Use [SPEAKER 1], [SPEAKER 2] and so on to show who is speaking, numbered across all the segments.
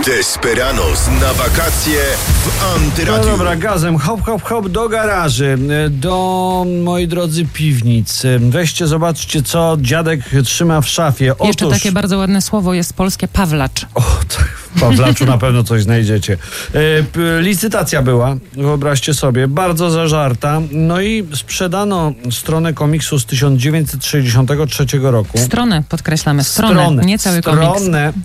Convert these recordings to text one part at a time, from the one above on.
[SPEAKER 1] Desperados na wakacje w Antyradiu.
[SPEAKER 2] No dobra, gazem, hop, hop, hop do garaży, do, moi drodzy, piwnic. Weźcie, zobaczcie, co dziadek trzyma w szafie. Otóż...
[SPEAKER 3] Jeszcze takie bardzo ładne słowo jest polskie, pawlacz.
[SPEAKER 2] O, tak, w Pawlaczu na pewno coś znajdziecie. Licytacja była, wyobraźcie sobie, bardzo zażarta. No i sprzedano stronę komiksu z 1963 roku.
[SPEAKER 3] Stronę, podkreślamy, stronę, nie cały komiks.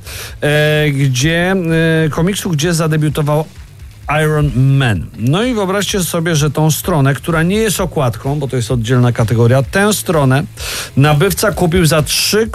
[SPEAKER 2] Komiksu, gdzie zadebiutował Iron Man. No i wyobraźcie sobie, że tą stronę, która nie jest okładką, bo to jest oddzielna kategoria, tę stronę nabywca kupił za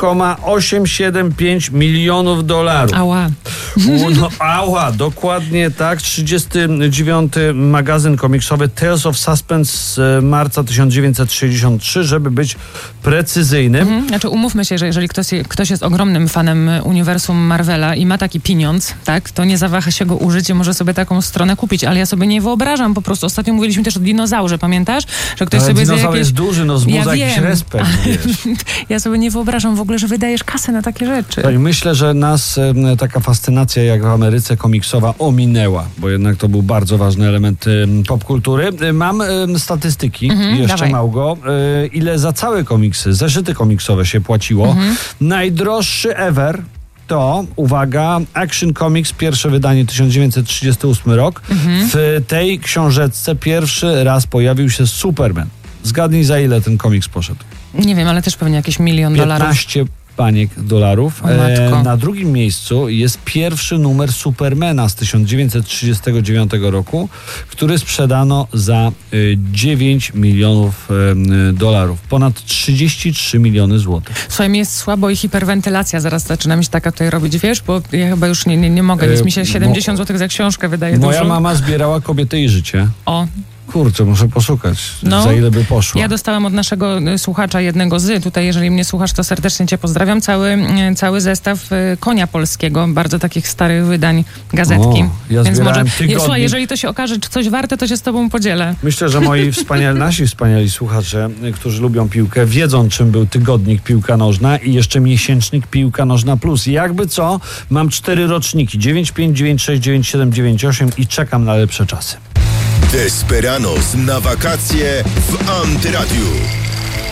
[SPEAKER 2] $3,875 milionów.
[SPEAKER 3] Ała.
[SPEAKER 2] Ała, dokładnie tak. 39. magazyn komiksowy Tales of Suspense z marca 1963, żeby być precyzyjnym.
[SPEAKER 3] Znaczy umówmy się, że jeżeli ktoś jest ogromnym fanem uniwersum Marvela i ma taki pieniądz, tak, to nie zawaha się go użyć i może sobie taką stronę kupić, ale ja sobie nie wyobrażam, po prostu ostatnio mówiliśmy też o dinozaurze, pamiętasz? Że ktoś sobie
[SPEAKER 2] dinozaur jest duży, no wzbudza jakiś respekt, wiesz.
[SPEAKER 3] Ja sobie nie wyobrażam w ogóle, że wydajesz kasę na takie rzeczy.
[SPEAKER 2] Tak, myślę, że nas taka fascynacja jak w Ameryce komiksowa ominęła, bo jednak to był bardzo ważny element popkultury. Mam statystyki, jeszcze
[SPEAKER 3] dawaj.
[SPEAKER 2] Małgo, ile za całe komiksy, zeszyty komiksowe się płaciło. Najdroższy ever to, uwaga, Action Comics, pierwsze wydanie 1938 rok. W tej książeczce pierwszy raz pojawił się Superman. Zgadnij, za ile ten komiks poszedł.
[SPEAKER 3] Nie wiem, ale też pewnie jakieś $1 milion.
[SPEAKER 2] 15 baniek dolarów.
[SPEAKER 3] O matko.
[SPEAKER 2] Na drugim miejscu jest pierwszy numer Supermana z 1939 roku, który sprzedano za $9 milionów. Ponad 33 miliony złotych.
[SPEAKER 3] Słuchaj, mi jest słabo i hiperwentylacja zaraz zaczyna mi się taka tutaj robić, wiesz, bo ja chyba już nie mogę, nic mi się 70 złotych za książkę wydaje.
[SPEAKER 2] Moja
[SPEAKER 3] dużo.
[SPEAKER 2] mama zbierała Kobietę i życie.
[SPEAKER 3] O.
[SPEAKER 2] Kurczę, muszę poszukać, za ile by poszło.
[SPEAKER 3] Ja dostałam od naszego słuchacza jednego tutaj, jeżeli mnie słuchasz, to serdecznie cię pozdrawiam, cały zestaw Konia Polskiego, bardzo takich starych wydań gazetki.
[SPEAKER 2] Ja
[SPEAKER 3] więc może,
[SPEAKER 2] tygodnik.
[SPEAKER 3] słuchaj, jeżeli to się okaże, czy coś warte, to się z tobą podzielę.
[SPEAKER 2] Myślę, że nasi wspaniali słuchacze, którzy lubią piłkę, wiedzą, czym był tygodnik Piłka Nożna i jeszcze miesięcznik Piłka Nożna Plus. Jakby co, mam 4 roczniki, 95, 96, 97, 98 i czekam na lepsze czasy.
[SPEAKER 1] Desperados na wakacje w Antyradiu.